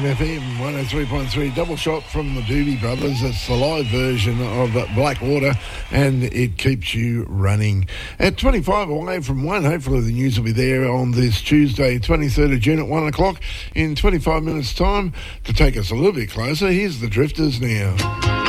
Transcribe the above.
FM 103.3, double shot from the Doobie Brothers. It's the live version of Blackwater, and it keeps you running. At 25 away from 1, hopefully the news will be there on this Tuesday, 23rd of June at 1 o'clock in 25 minutes' time. To take us a little bit closer, here's the Drifters now.